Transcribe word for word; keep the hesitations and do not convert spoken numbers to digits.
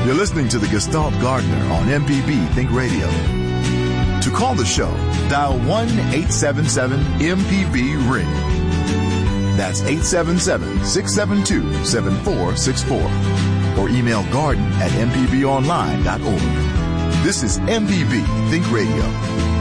You're listening to the Gestalt Gardener on M P B Think Radio. To call the show, dial one eight seven seven M P B ring. That's eight seven seven, six seven two, seven four six four. Or email garden at m p b online dot org. This is M P B Think Radio.